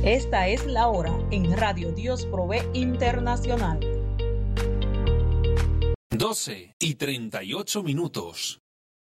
Esta es la hora en Radio Dios Provee Internacional. 12:38.